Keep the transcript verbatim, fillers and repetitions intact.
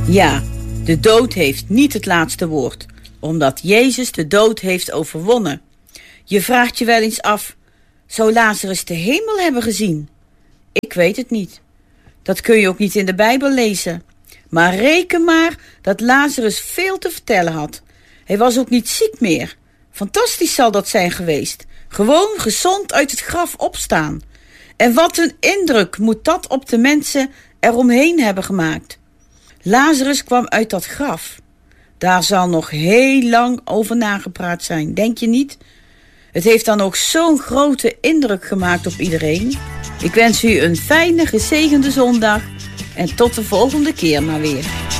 Ja, de dood heeft niet het laatste woord, omdat Jezus de dood heeft overwonnen. Je vraagt je wel eens af, zou Lazarus de hemel hebben gezien? Ik weet het niet. Dat kun je ook niet in de Bijbel lezen. Maar reken maar dat Lazarus veel te vertellen had. Hij was ook niet ziek meer. Fantastisch zal dat zijn geweest. Gewoon gezond uit het graf opstaan. En wat een indruk moet dat op de mensen eromheen hebben gemaakt. Lazarus kwam uit dat graf. Daar zal nog heel lang over nagepraat zijn, denk je niet? Het heeft dan ook zo'n grote indruk gemaakt op iedereen. Ik wens u een fijne, gezegende zondag en tot de volgende keer maar weer.